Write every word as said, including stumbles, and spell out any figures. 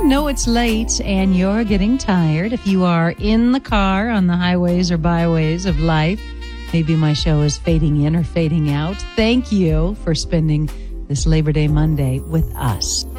know it's late and you're getting tired. If you are in the car on the highways or byways of life, maybe my show is fading in or fading out. Thank you for spending this Labor Day Monday with us.